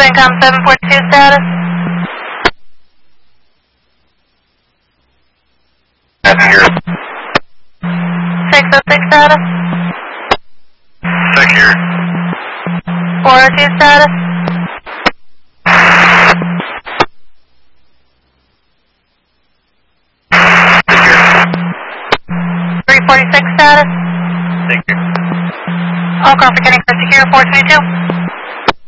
CENTCOM 742 status. 606 status. 402 status. 346 status. Thank you. All Crawford County Secure 422.